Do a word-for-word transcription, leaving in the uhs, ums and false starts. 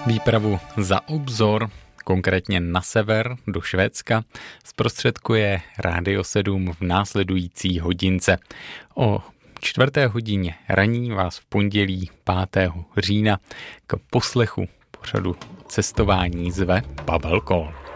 Výpravu za obzor, konkrétně na sever do Švédska, zprostředkuje Rádio sedm v následující hodince. O čtvrté hodině raní vás v pondělí pátého října k poslechu pořadu Cestování zve Pavel Kol.